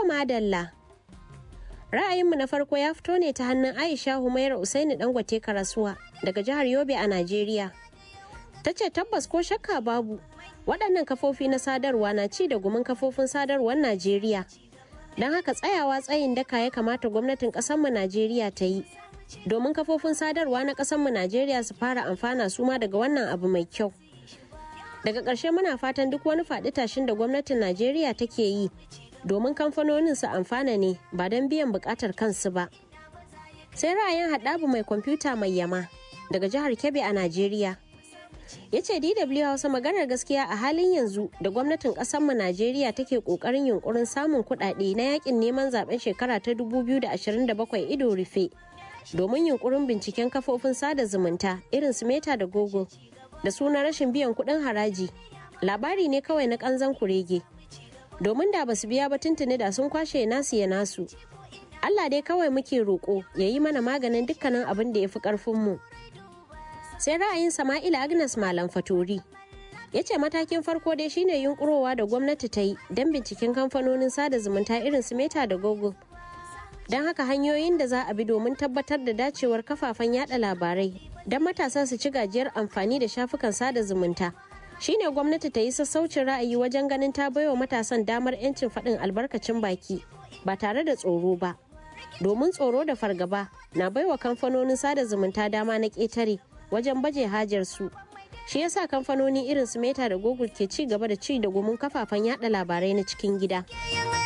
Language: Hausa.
To madalla. Ra'ayinmu na farko ya fito ne ta hannun Aisha Humaira Usaini Dangote Karasuwa daga jihar Yobe a Najeriya. Ta ce tabbas ko shakka babu waɗannan kafofi na sadarwa na ci da gumin kafofin sadarwar Najeriya. Don haka tsayawa tsayin daka ya kamata gwamnatin ƙasarmu Najeriya ta yi. Domin kafofin sadarwa na ƙasarmu Najeriya su fara amfana su ma daga wannan abu mai kyau. Daga ƙarshe muna fatan duk wani faɗi tashin da gwamnatin Najeriya take yi domin kamfanonin su amfana ne ba don biyan buƙatar kansu ba. Sai ra'ayin haɗabu mai kwamfuta mai yama daga jihar Kebbi a Najeriya. Ya ce DW Hausa maganar gaskiya a halin yanzu da gwamnatin ƙasarmu Najeriya take ƙoƙarin yunƙurin samun kuɗaɗe na yakin neman zaben shekara ta 2027 ido rufe domin yunƙurin binciken kafofin sada zumunta irin su Meta da Google da sunan rashin biyan kuɗin haraji. Labari ne kawai na ƙanzan kurege. Domin da basu biya ba tuntuni da sun kwashe nasu ya nasu. Allah dai kawai muke roƙo ya yi mana maganin dukkanin abin da ya fi ƙarfinmu. Sai ra'ayin Sama'ila Agnes Malam Fatori. Ya ce matakin farko dai shine yunkurowa da gwamnati ta yi don binciken kamfanonin sada zumunta irin su Meta da Google. Don haka hanyoyin da za a bi domin tabbatar da dacewar kafafen yada labarai don matasa su ci gajiyar amfani da shafukan sada zumunta. Shine gwamnati ta yi sassaucin ra'ayi wajen ganin ta baiwa matasan damar 'yancin faɗin albarkacin baki ba tare da tsoro ba. Domin tsoro da fargaba na baiwa kamfanonin sada zumunta dama na ƙetare wajen baje hajar su. Shi yasa kamfanoni irin su Meta da Google ke ci gaba da ci da gumin kafafen yada labarai na cikin gida.